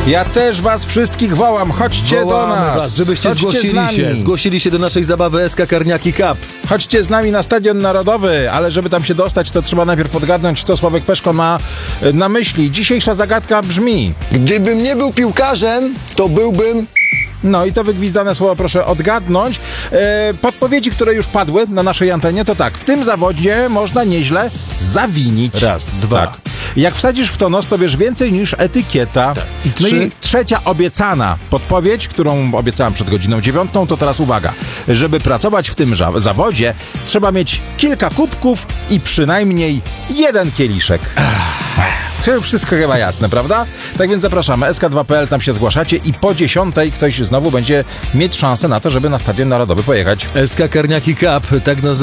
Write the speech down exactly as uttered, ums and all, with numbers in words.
Ja też was wszystkich wołam, chodźcie Wołamy do nas. was, żebyście chodźcie zgłosili się, zgłosili się do naszej zabawy S K Karniaki Cup. Chodźcie z nami na Stadion Narodowy, ale żeby tam się dostać, to trzeba najpierw odgadnąć, co Sławek Peszko ma na myśli. Dzisiejsza zagadka brzmi... Gdybym nie był piłkarzem, to byłbym... No i to wygwizdane słowo proszę odgadnąć. E, podpowiedzi, które już padły na naszej antenie, to tak. W tym zawodzie można nieźle zawinić. Raz, dwa. Tak. Jak wsadzisz w to nos, to wiesz więcej niż etykieta. Tak. I No trzy... i- trzecia obiecana podpowiedź, którą obiecałem przed godziną dziewiątą, to teraz uwaga. Żeby pracować w tym ża- zawodzie, trzeba mieć kilka kubków i przynajmniej jeden kieliszek. Wszystko chyba jasne, prawda? Tak więc zapraszamy. S K dwa kropka p l, tam się zgłaszacie i po dziesiątej ktoś znowu będzie mieć szansę na to, żeby na Stadion Narodowy pojechać. S K Karniaki Cup, tak nazywa